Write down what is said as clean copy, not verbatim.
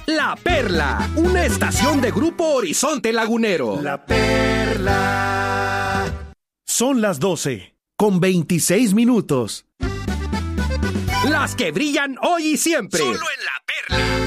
La Perla, una estación de Grupo Horizonte Lagunero. La Perla. Son las 12, con 26 minutos. Las que brillan hoy y siempre. Solo en La Perla.